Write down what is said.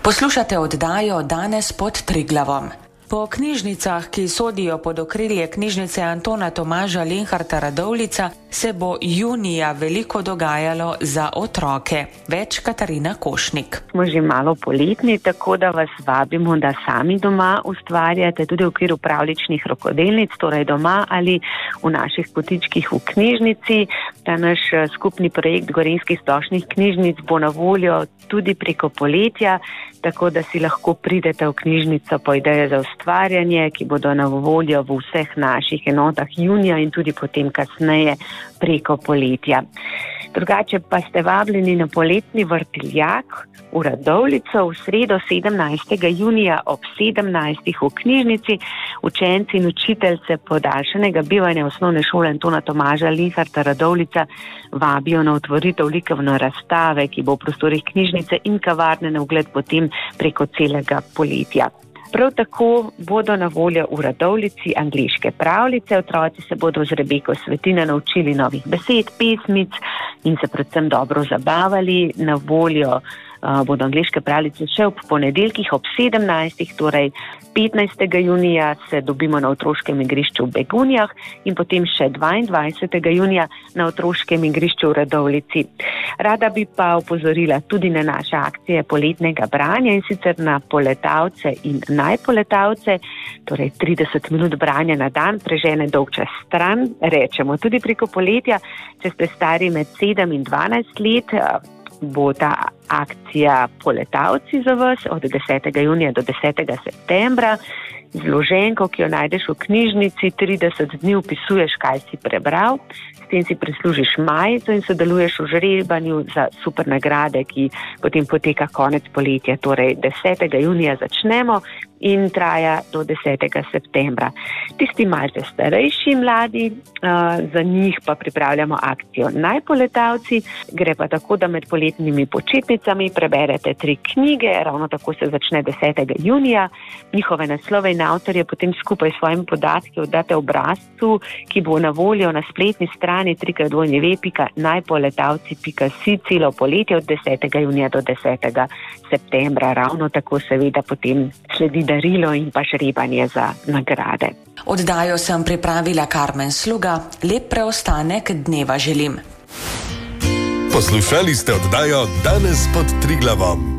Poslušate oddajo Danes pod Triglavom. Po knjižnicah, ki sodijo pod okrilje knjižnice Antona Tomaža Linharta Radovljica, se bo junija veliko dogajalo za otroke. Več Katarina Košnik. Smo že malo poletni, tako da vas vabimo, da sami doma ustvarjate tudi v okviru pravljičnih rokodelnic, torej doma ali v naših kotičkih v knjižnici. Ta naš skupni projekt Gorenjskih splošnih knjižnic bo na voljo tudi preko poletja, tako da si lahko pridete v knjižnico po ideje za ustvarjanje, ki bodo na voljo v vseh naših enotah junija in tudi potem kasneje preko poletja. Drugače pa ste vabljeni na poletni vrtiljak v Radovljico v sredo 17. junija ob 17. v knjižnici. Učenci in učiteljice podaljšanega bivanja osnovne šole Antona Tomaža Linharta Radovljica vabijo na otvoritev likovne razstave, ki bo v prostorih knjižnice in kavarne na ogled potem preko celega poletja. Prav tako bodo na voljo v Radovljici angleške pravljice. Otroci se bodo z Rebeko Svetine naučili novih besed, pesmic in se predvsem dobro zabavali. Na voljo bodo angleške pravljice še ob ponedeljkih ob 17. torej 15. junija se dobimo na otroškem igrišču v Begunjah in potem še 22. junija na otroškem igrišču v Radovljici. Rada bi pa opozorila tudi na naše akcije poletnega branja in sicer na poletavce in najpoletavce, torej 30 minut branja na dan prežene dolgčas stran, rečemo tudi preko poletja. Če ste stari med 7 in 12 let, bo ta akcija Poletavci za vas od 10. junija do 10. septembra. Zloženko, ki jo najdeš v knjižnici, 30 dni upisuješ, kaj si prebral, s tem si prislužiš majico in sodeluješ v žrebanju za super nagrade, ki potem poteka konec poletja, torej 10. junija začnemo in traja do 10. septembra. Tisti malce starejši mladi, za njih pa pripravljamo akcijo Najpoletavci. Gre pa tako, da med poletnimi počitnicami preberete 3 knjige, ravno tako se začne 10. junija. Njihove naslove in avtorje potem skupaj s svojimi podatki oddate obrazcu, ki bo na voljo na spletni strani www.najpoletavci.si celo poletje od 10. junija do 10. septembra. Ravno tako seveda potem sledi darilo in pa žrebanje za nagrade. Oddajo sem pripravila Karmen Sluga. Lep preostanek dneva želim. Poslušali ste oddajo Danes pod Triglavom.